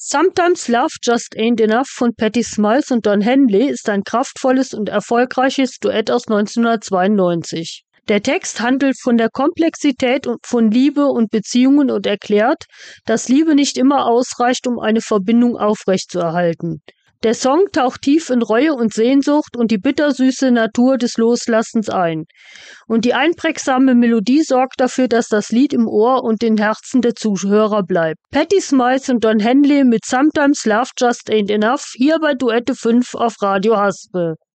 Sometimes Love Just Ain't Enough von Patti Smith und Don Henley ist ein kraftvolles und erfolgreiches Duett aus 1992. Der Text handelt von der Komplexität von Liebe und Beziehungen und erklärt, dass Liebe nicht immer ausreicht, um eine Verbindung aufrechtzuerhalten. Der Song taucht tief in Reue und Sehnsucht und die bittersüße Natur des Loslassens ein. Und die einprägsame Melodie sorgt dafür, dass das Lied im Ohr und den Herzen der Zuhörer bleibt. Patti Smith und Don Henley mit Sometimes Love Just Ain't Enough hier bei Duette 5 auf Radio Haspe.